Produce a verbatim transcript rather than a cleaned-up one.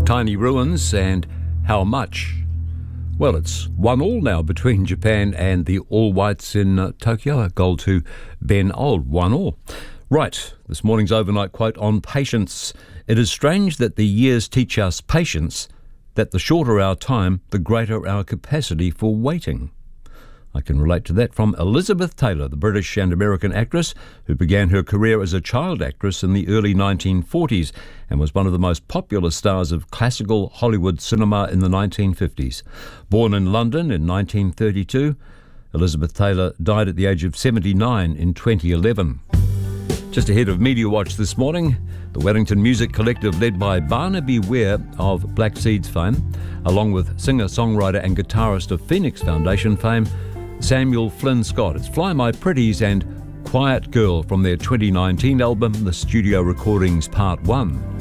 Tiny ruins and how much? Well, it's one all now between Japan and the All Whites in uh, Tokyo. A goal to Ben Old, one all. Right, this morning's overnight quote on patience. It is strange that the years teach us patience, that the shorter our time, the greater our capacity for waiting. I can relate to that from Elizabeth Taylor, the British and American actress who began her career as a child actress in the early nineteen forties and was one of the most popular stars of classical Hollywood cinema in the nineteen fifties. Born in London in nineteen thirty-two, Elizabeth Taylor died at the age of seventy-nine in twenty eleven. Just ahead of Media Watch this morning, the Wellington Music Collective led by Barnaby Ware of Black Seeds fame, along with singer-songwriter and guitarist of Phoenix Foundation fame, Samuel Flynn Scott. It's Fly My Pretties and Quiet Girl from their twenty nineteen album, The Studio Recordings Part one.